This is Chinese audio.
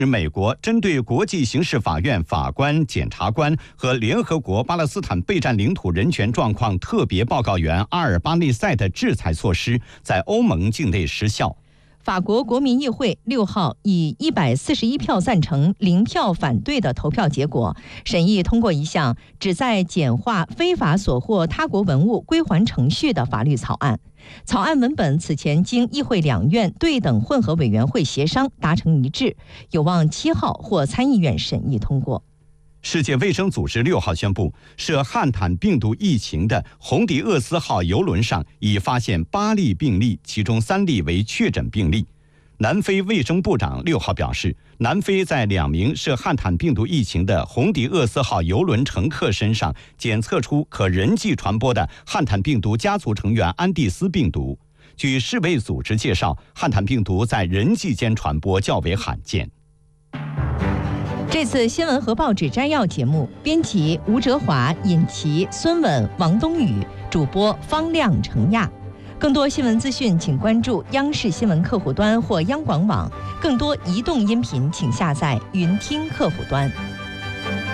美国针对国际刑事法院法官、检察官和联合国巴勒斯坦备战领土人权状况特别报告员阿尔巴内塞的制裁措施在欧盟境内失效。 法国国民议会6号以141票赞成、0票反对的投票结果，审议通过一项旨在简化非法索获他国文物归还程序的法律草案。草案文本此前经议会两院对等混合委员会协商达成一致，有望7号获参议院审议通过。 世界卫生组织6号宣布，涉汉坦病毒疫情的红迪厄斯号邮轮上已发现8例病例，其中3例为确诊病例。南非卫生部长6号表示，南非在2名涉汉坦病毒疫情的红迪厄斯号邮轮乘客身上检测出可人际传播的汉坦病毒家族成员安第斯病毒。据世卫组织介绍，汉坦病毒在人际间传播较为罕见。 这次新闻和报纸摘要节目，编辑吴哲华、尹琪、孙稳、王东宇，主播方亮、程亚。更多新闻资讯，请关注央视新闻客户端或央广网。更多移动音频，请下载云听客户端。